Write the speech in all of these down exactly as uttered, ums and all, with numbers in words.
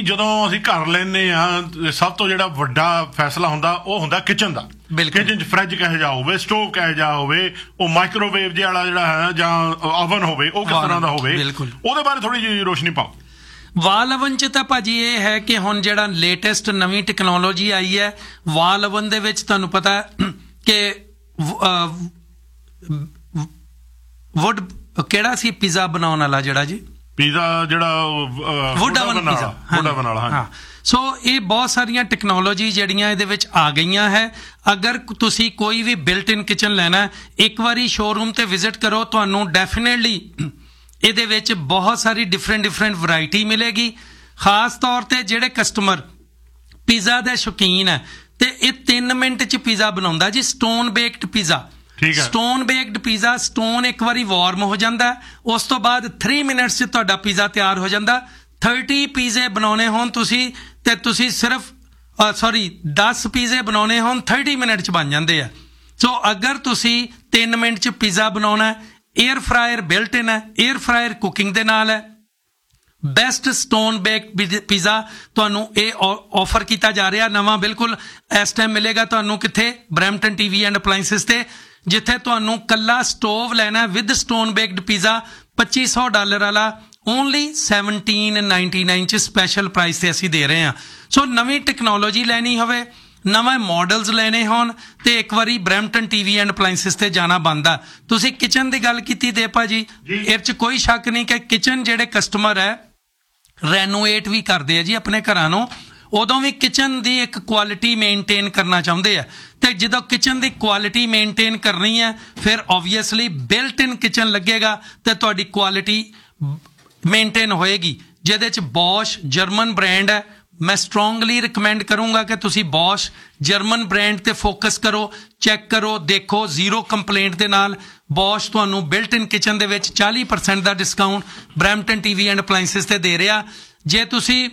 ਜਦੋਂ ਅਸੀਂ ਘਰ ਲੈਂਦੇ ਆ ਸਭ ਤੋਂ ਜਿਹੜਾ ਵੱਡਾ ਫੈਸਲਾ ਹੁੰਦਾ ਉਹ ਹੁੰਦਾ ਕਿਚਨ ਦਾ। ਕਿਚਨ 'ਚ ਫਰਿੱਜ ਕਿਹੋ ਜਿਹਾ ਹੋਵੇ, ਸਟੋਵ ਕਿਹੋ ਜਿਹਾ ਹੋਵੇ, ਉਹ ਮਾਈਕ੍ਰੋਵੇਵ ਜਿਹਾ ਵਾਲਾ ਜਿਹੜਾ ਹੈ ਜਾਂ ਓਵਨ ਹੋਵੇ ਉਹ ਕਿਸ ਤਰ੍ਹਾਂ ਦਾ ਹੋਵੇ, ਉਹਦੇ ਬਾਰੇ ਥੋੜੀ ਜਿਹੀ ਰੋਸ਼ਨੀ ਪਾਓ। ਵਾਲ ਓਵਨ 'ਚ ਤਾਂ ਭਾਜੀ ਇਹ ਹੈ ਕਿ ਹੁਣ ਜਿਹੜਾ ਲੇਟੈਸਟ ਨਵੀਂ ਟੈਕਨੋਲੋਜੀ ਆਈ ਹੈ ਵਾਲ ਓਵਨ ਦੇ ਵਿੱਚ ਤੁਹਾਨੂੰ ਪਤਾ ਕਿ ਵੁੱਡ ਕਿਹੜਾ ਸੀ ਪੀਜ਼ਾ ਬਣਾਉਣ ਵਾਲਾ ਜਿਹੜਾ ਜੀ ਪੀਜ਼ਾ ਜਿਹੜਾ wood oven pizza wood oven ਵਾਲਾ ਹਾਂ। ਸੋ ਇਹ ਬਹੁਤ ਸਾਰੀਆਂ ਟੈਕਨੋਲੋਜੀ ਜਿਹੜੀਆਂ ਇਹਦੇ ਵਿੱਚ ਆ ਗਈਆਂ ਹੈ। ਅਗਰ ਤੁਸੀਂ ਕੋਈ ਵੀ ਬਿਲਟ ਇਨ ਕਿਚਨ ਲੈਣਾ ਇੱਕ ਵਾਰੀ ਸ਼ੋਰੂਮ ਤੇ ਵਿਜ਼ਿਟ ਕਰੋ, ਤੁਹਾਨੂੰ ਡੈਫੀਨੇਟਲੀ ਇਹਦੇ ਵਿੱਚ ਬਹੁਤ ਸਾਰੀ ਡਿਫਰੈਂਟ ਡਿਫਰੈਂਟ ਵੈਰਾਈਟੀ ਮਿਲੇਗੀ। ਖਾਸ ਤੌਰ ਤੇ ਜਿਹੜੇ ਕਸਟਮਰ ਪੀਜ਼ਾ ਦੇ ਸ਼ੌਕੀਨ ਹੈ ਤੇ ਇਹ ਤਿੰਨ ਮਿੰਟ 'ਚ ਪੀਜ਼ਾ ਬਣਾਉਂਦਾ ਜੀ, stone baked pizza. Stone baked pizza, stone ਇੱਕ ਵਾਰੀ ਵਾਰਮ ਹੋ ਜਾਂਦਾ, ਉਸ ਤੋਂ ਬਾਅਦ ਥ੍ਰੀ ਮਿੰਟਸ 'ਚ ਤੁਹਾਡਾ ਪੀਜ਼ਾ ਤਿਆਰ ਹੋ ਜਾਂਦਾ। ਥਰਟੀ ਪੀਜ਼ੇ ਬਣਾਉਣੇ ਹੋਣ ਤੁਸੀਂ ਤੇ ਤੁਸੀਂ ਸਿਰਫ ਸੌਰੀ ਦਸ ਪੀਜ਼ੇ ਬਣਾਉਣੇ ਹੋਣ ਥਰਟੀ ਮਿੰਟ 'ਚ ਬਣ ਜਾਂਦੇ ਆ। ਸੋ ਅਗਰ ਤੁਸੀਂ ਤਿੰਨ ਮਿੰਟ 'ਚ ਪੀਜ਼ਾ ਬਣਾਉਣਾ, ਏਅਰ ਫਰਾਇਰ ਬਿਲਟ ਇਨ ਹੈ, ਏਅਰ ਫਰਾਇਰ ਕੁਕਿੰਗ ਦੇ ਨਾਲ ਹੈ। ਬੈਸਟ ਸਟੋਨ ਬੇਕ ਪੀਜ਼ਾ ਤੁਹਾਨੂੰ ਇਹ ਆਫਰ ਕੀਤਾ ਜਾ ਰਿਹਾ ਨਵਾਂ, ਬਿਲਕੁਲ ਇਸ ਟਾਈਮ ਮਿਲੇਗਾ ਤੁਹਾਨੂੰ ਕਿੱਥੇ? ਬਰੈਂਪਟਨ ਟੀਵੀ ਐਂਡ ਅਪਲਾਇੰਸਿਸ ਤੇ, ਜਿੱਥੇ ਤੁਹਾਨੂੰ ਕੱਲਾ ਸਟੋਵ ਲੈਣਾ ਵਿਦ ਸਟੋਨ ਬੇਕਡ ਪੀਜ਼ਾ ਪੱਚੀ ਸੌ ਡਾਲਰ ਵਾਲਾ ਓਨਲੀ ਸੈਵਨਟੀਨ ਨਾਈਨਟੀ ਨਾਈਨ 'ਚ ਸਪੈਸ਼ਲ ਪ੍ਰਾਈਸ ਤੇ ਅਸੀਂ ਦੇ ਰਹੇ ਹਾਂ। ਸੋ ਨਵੀਂ ਟੈਕਨੋਲੋਜੀ ਲੈਣੀ ਹੋਵੇ, ਨਵੇਂ ਮਾਡਲਸ ਲੈਣੇ ਹੋਣ ਤੇ ਇੱਕ ਵਾਰੀ ਬਰੈਂਪਟਨ ਟੀਵੀ ਐਂਡ ਅਪਲਾਇੰਸਿਸ ਤੇ ਜਾਣਾ ਬਣਦਾ। ਤੁਸੀਂ ਕਿਚਨ ਦੀ ਗੱਲ ਕੀਤੀ ਦੇ ਭਾਜੀ, ਇਹ 'ਚ ਕੋਈ ਸ਼ੱਕ ਨਹੀਂ ਕਿ ਕਿਚਨ ਜਿਹੜੇ ਕਸਟਮਰ ਹੈ ਰੈਨੋਵੇਟ ਵੀ ਕਰਦੇ ਆ ਜੀ ਆਪਣੇ ਘਰਾਂ ਨੂੰ, ਉਦੋਂ ਵੀ ਕਿਚਨ ਦੀ ਇੱਕ ਕੁਆਲਿਟੀ ਮੇਨਟੇਨ ਕਰਨਾ ਚਾਹੁੰਦੇ ਆ। ਤੇ ਜਦੋਂ ਕਿਚਨ ਦੀ ਕੁਆਲਿਟੀ ਮੇਨਟੇਨ ਕਰਨੀ ਹੈ ਫਿਰ ਓਬਵੀਅਸਲੀ ਬਿਲਟ ਇਨ ਕਿਚਨ ਲੱਗੇਗਾ ਤੇ ਤੁਹਾਡੀ ਕੁਆਲਿਟੀ ਮੇਨਟੇਨ ਹੋਏਗੀ, ਜਿਹਦੇ 'ਚ ਬੌਸ਼ ਜਰਮਨ ਬ੍ਰਾਂਡ ਹੈ। ਮੈਂ ਸਟਰੋਂਗਲੀ ਰਿਕਮੈਂਡ ਕਰੂੰਗਾ ਕਿ ਤੁਸੀਂ ਬੌਸ਼ ਜਰਮਨ ਬ੍ਰਾਂਡ ਤੇ ਫੋਕਸ ਕਰੋ, ਚੈੱਕ ਕਰੋ, ਦੇਖੋ। ਜ਼ੀਰੋ ਕੰਪਲੇਂਟ ਦੇ ਨਾਲ ਬੌਸ਼ ਤੁਹਾਨੂੰ ਬਿਲਟ ਇਨ ਕਿਚਨ ਦੇ ਵਿੱਚ ਚਾਲੀ percent the discount Brampton TV and appliances ਤੇ ਦੇ ਰਿਹਾ। ਜੇ ਤੁਸੀਂ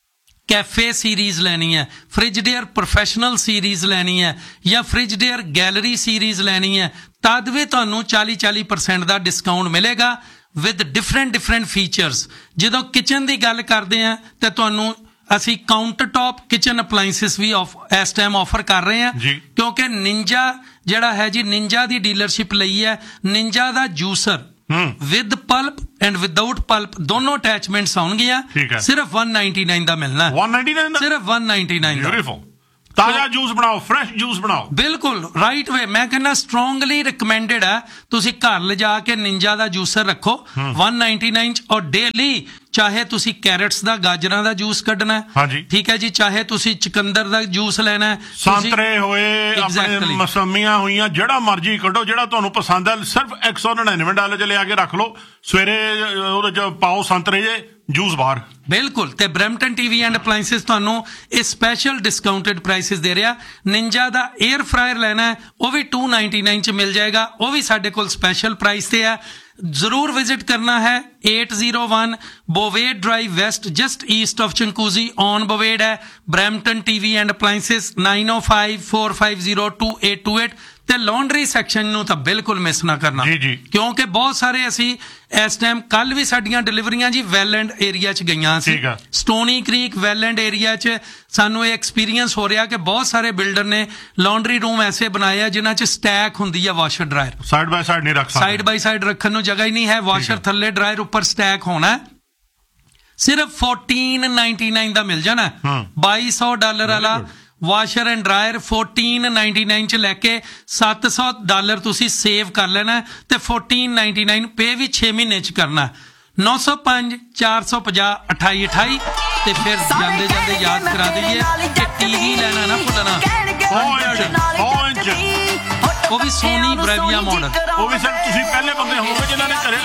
ਕੈਫੇ ਸੀਰੀਜ਼ ਲੈਣੀ ਹੈ, ਫ੍ਰਿਜਡੇਅਰ ਪ੍ਰੋਫੈਸ਼ਨਲ ਸੀਰੀਜ਼ ਲੈਣੀ ਹੈ ਜਾਂ ਫ੍ਰਿਜਡੇਅਰ ਗੈਲਰੀ ਸੀਰੀਜ਼ ਲੈਣੀ ਹੈ, ਤਦ ਵੀ ਤੁਹਾਨੂੰ ਚਾਲੀ ਚਾਲੀ ਪਰਸੈਂਟ ਦਾ ਡਿਸਕਾਊਂਟ ਮਿਲੇਗਾ ਵਿਦ ਡਿਫਰੈਂਟ ਡਿਫਰੈਂਟ ਫੀਚਰਸ। ਜਦੋਂ ਕਿਚਨ ਦੀ ਗੱਲ ਕਰਦੇ ਹਾਂ ਤਾਂ ਤੁਹਾਨੂੰ ਅਸੀਂ ਕਾਊਂਟਰ ਟੌਪ ਕਿਚਨ ਅਪਲਾਇੰਸਿਸ ਵੀ ਇਸ ਟਾਈਮ ਆਫਰ ਕਰ ਰਹੇ ਹਾਂ, ਕਿਉਂਕਿ ਨਿੰਜਾ ਜਿਹੜਾ ਹੈ ਜੀ, ਨਿੰਜਾ ਦੀ ਡੀਲਰਸ਼ਿਪ ਲਈ ਹੈ। Ninja the juicer with pulp and without pulp ਦੋਨੋਂ ਅਟੈਚਮੈਂਟਸ ਆਉਣਗੀਆਂ, ਸਿਰਫ ਇੱਕ ਸੌ ਨਿਨਆਨਵੇਂ ਦਾ ਮਿਲਣਾ, ਸਿਰਫ ਇੱਕ ਸੌ ਨਿਨਆਨਵੇਂ ਦਾ। ਤਾਜ਼ਾ ਜੂਸ ਬਣਾਓ, ਫਰੈਸ਼ ਜੂਸ ਬਣਾਓ, ਬਿਲਕੁਲ ਰਾਈਟ ਵੇ। ਮੈਂ ਕਹਿੰਦਾ ਸਟਰੋਂਗਲੀ ਰਿਕਮੈਂਡਡ ਹੈ ਤੁਸੀਂ ਘਰ ਲਿਜਾ ਕੇ ਨਿੰਜਾ ਦਾ ਜੂਸਰ ਰੱਖੋ ਇੱਕ ਸੌ ਨਿਨਆਨਵੇਂ 'ਚ, ਔਰ ਡੇਲੀ ਚਾਹੇ ਤੁਸੀਂ ਕੈਰਟਸ ਦਾ ਗਾਜਰਾਂ ਦਾ ਜੂਸ ਕੱਢਣਾ ਹੈ, ਠੀਕ ਹੈ ਜੀ, ਚਾਹੇ ਤੁਸੀਂ ਚੁਕੰਦਰ ਦਾ ਜੂਸ ਲੈਣਾ ਹੈ, ਸੰਤਰੇ ਹੋਏ, ਆਪਣੇ ਮਸੰਮੀਆਂ ਹੋਈਆਂ, ਜਿਹੜਾ ਮਰਜ਼ੀ ਕੱਢੋ, ਜਿਹੜਾ ਤੁਹਾਨੂੰ ਪਸੰਦ ਹੈ। ਸਿਰਫ ਇੱਕ ਸੌ ਨਿਨਆਨਵੇਂ ਡਾਲਰ 'ਚ ਲਿਆ ਕੇ ਰੱਖ ਲਓ, ਸਵੇਰੇ ਉਹਦੇ 'ਚ ਪਾਓ ਸੰਤਰੇ ਜੇ, ਜੂਸ ਬਾਹਰ। ਬਿਲਕੁਲ। ਤੇ ਬਰੈਂਪਟਨ ਟੀਵੀ ਐਂਡ ਅਪਲਾਇੰਸਿਸ ਤੁਹਾਨੂੰ ਇਹ ਸਪੈਸ਼ਲ ਡਿਸਕਾਊਂਟਡ ਪ੍ਰਾਈਸਿਸ ਦੇ ਰਿਹਾ। ਨਿੰਜਾ ਦਾ 에ਅਰ ਫਰਾਇਰ ਲੈਣਾ ਹੈ ਉਹ ਵੀ ਦੋ ਸੌ ਨਿਨਆਨਵੇਂ 'ਚ ਮਿਲ ਜਾਏਗਾ, ਉਹ ਵੀ ਸਾਡੇ ਕੋਲ ਸਪੈਸ਼ਲ ਪ੍ਰਾਈਸ ਤੇ ਹੈ। ਜ਼ਰੂਰ ਵਿਜ਼ਿਟ ਕਰਨਾ ਹੈ। eight oh one ਬੋਵੇਡ drive West, just East of ਚੰਕੂਜ਼ੀ on ਬੋਵੇਡ ਹੈ। Brampton TV and appliances nine oh five four five zero two eight two eight। ਤੇ ਲੌਂਡਰੀ ਸੈਕਸ਼ਨ ਨੂੰ ਤਾਂ ਬਿਲਕੁਲ ਮਿਸ ਨਾ ਕਰਨਾ, ਕਿਉਂਕਿ ਬਹੁਤ ਸਾਰੇ ਅਸੀਂ ਇਸ ਟਾਈਮ ਕੱਲ ਵੀ ਸਾਡੀਆਂ ਡਿਲੀਵਰੀਆਂ ਜੀ ਵੈਲੈਂਡ ਏਰੀਆ 'ਚ ਗਈਆਂ ਸੀ। ਸਟੋਨੀ ਕ੍ਰੀਕ ਵੈਲੈਂਡ ਏਰੀਆ 'ਚ ਸਾਨੂੰ ਇਹ ਐਕਸਪੀਰੀਅੰਸ ਹੋ ਰਿਹਾ ਕਿ ਬਹੁਤ ਸਾਰੇ ਬਿਲਡਰ ਨੇ ਲੌਂਡਰੀ ਰੂਮ ਐਸੇ ਬਣਾਏ ਆ ਜਿਨ੍ਹਾਂ 'ਚ ਸਟੈਕ ਹੁੰਦੀ ਆ washer dryer, side by side ਨਹੀਂ ਰੱਖ ਸਕਦੇ, ਸਾਈਡ ਬਾਈ ਸਾਈਡ ਰੱਖਣ ਨੂੰ ਜਗ੍ਹਾ ਹੀ ਨਹੀਂ ਹੈ। ਵਾਸ਼ਰ ਥੱਲੇ, ਡਰਾਇਰ ਉੱਪਰ, ਸਟੈਕ ਹੋਣਾ। ਸਿਰਫ ਚੌਦਾਂ ਸੌ ਨਿਨਆਨਵੇਂ ਦਾ ਮਿਲ ਜਾਣਾ, ਬਾਈ ਸੌ ਡਾਲਰ ਵਾਲਾ ਵਾਸ਼ਰ ਐਂਡ ਡਰਾਇਰ ਚੌਦਾਂ ਸੌ ਨਿਨਆਨਵੇਂ 'ਚ ਲੈ ਕੇ ਸੱਤ ਸੌ ਡਾਲਰ ਤੁਸੀਂ ਸੇਵ ਕਰ ਲੈਣਾ ਤੇ ਚੌਦਾਂ ਸੌ ਨਿਨਆਨਵੇਂ ਪੇ ਵੀ ਛੇ ਮਹੀਨੇ 'ਚ ਕਰਨਾ। ਨੌ ਸੌ ਪੰਜ ਚਾਰ ਸੌ ਪੰਜਾਹ ਅਠਾਈ ਅਠਾਈ। ਤੇ ਫਿਰ ਜਾਂਦੇ ਜਾਂਦੇ ਯਾਦ ਕਰਾ ਦਈਏ ਕਿ ਟੀਵੀ ਲੈਣਾ ਨਾ ਭੁੱਲਣਾ, ਉਹ ਵੀ ਸੋਨੀ ਬ੍ਰੇਵੀਆ ਮਾਡਲ, ਉਹ ਵੀ ਸਰ ਤੁਸੀਂ ਪਹਿਲੇ ਬੰਦੇ ਹੋਵੋਗੇ ਜਿਨ੍ਹਾਂ ਨੇ ਘਰੇ